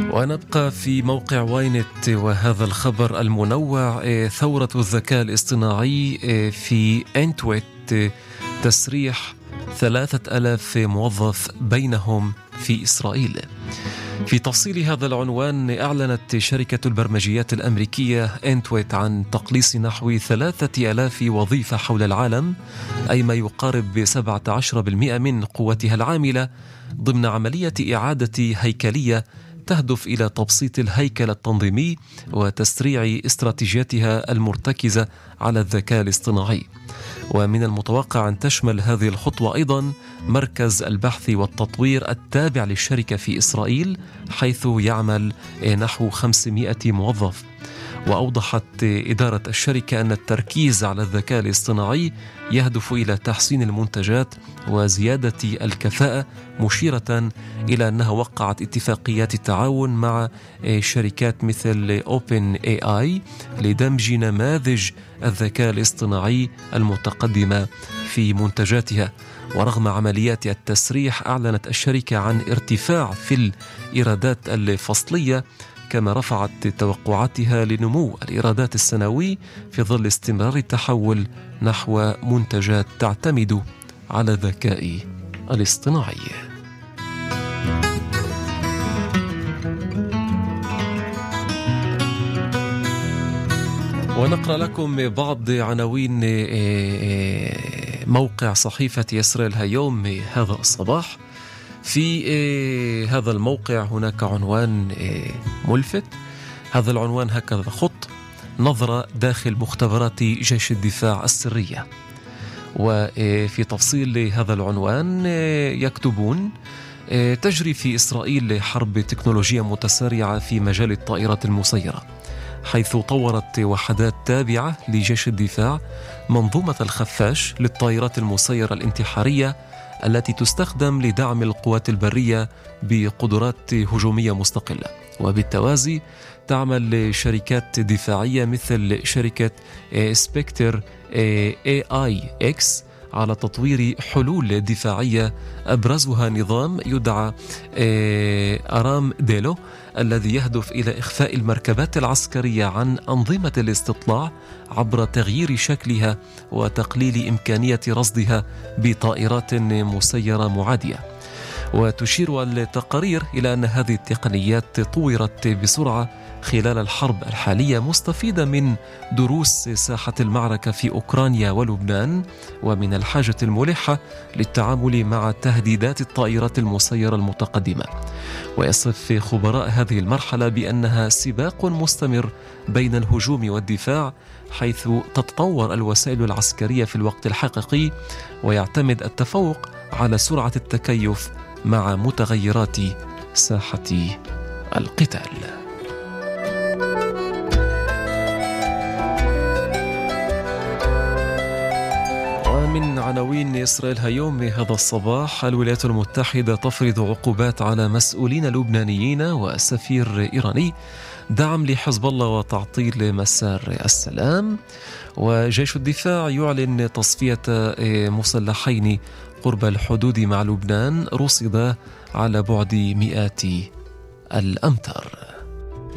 ونبقى في موقع واينت وهذا الخبر المنوع. ثورة الذكاء الاصطناعي في أنتويت، تسريح 3000 موظف بينهم في إسرائيل. في تفصيل هذا العنوان، أعلنت شركة البرمجيات الأمريكية أنتويت عن تقليص نحو 3000 وظيفة حول العالم، أي ما يقارب 17% من قوتها العاملة، ضمن عملية إعادة هيكلية تهدف إلى تبسيط الهيكل التنظيمي وتسريع استراتيجيتها المرتكزة على الذكاء الاصطناعي. ومن المتوقع أن تشمل هذه الخطوة أيضا مركز البحث والتطوير التابع للشركة في إسرائيل، حيث يعمل نحو 500 موظف. وأوضحت إدارة الشركة أن التركيز على الذكاء الاصطناعي يهدف إلى تحسين المنتجات وزيادة الكفاءة، مشيرة إلى أنها وقعت اتفاقيات التعاون مع شركات مثل OpenAI لدمج نماذج الذكاء الاصطناعي المتقدمة في منتجاتها. ورغم عمليات التسريح، أعلنت الشركة عن ارتفاع في الإيرادات الفصلية، كما رفعت توقعاتها لنمو الإيرادات السنوي في ظل استمرار التحول نحو منتجات تعتمد على الذكاء الاصطناعي. ونقرأ لكم بعض عناوين موقع صحيفة إسرائيل هيوم هذا الصباح. في هذا الموقع هناك عنوان ملفت. هذا العنوان هكذا خط: نظرة داخل مختبرات جيش الدفاع السرية. وفي تفصيل هذا العنوان يكتبون: تجري في إسرائيل حرب تكنولوجية متسارعة في مجال الطائرات المسيرة، حيث طورت وحدات تابعة لجيش الدفاع منظومة الخفاش للطائرات المسيرة الانتحارية التي تستخدم لدعم القوات البرية بقدرات هجومية مستقلة. وبالتوازي تعمل شركات دفاعية مثل شركة سبكتر AIX على تطوير حلول دفاعية، أبرزها نظام يدعى أرام ديلو، الذي يهدف إلى إخفاء المركبات العسكرية عن أنظمة الاستطلاع عبر تغيير شكلها وتقليل إمكانية رصدها بطائرات مسيرة معادية. وتشير التقارير إلى أن هذه التقنيات طورت بسرعة خلال الحرب الحالية، مستفيدة من دروس ساحة المعركة في أوكرانيا ولبنان، ومن الحاجة الملحة للتعامل مع تهديدات الطائرات المسيرة المتقدمة. ويصف خبراء هذه المرحلة بأنها سباق مستمر بين الهجوم والدفاع، حيث تتطور الوسائل العسكرية في الوقت الحقيقي، ويعتمد التفوق على سرعة التكيف مع متغيرات ساحة القتال. ومن عناوين إسرائيل هيوم هذا الصباح: الولايات المتحدة تفرض عقوبات على مسؤولين لبنانيين وسفير إيراني، دعم لحزب الله وتعطيل مسار السلام. وجيش الدفاع يعلن تصفية مسلحين قرب الحدود مع لبنان رصد على بعد مئات الأمتار.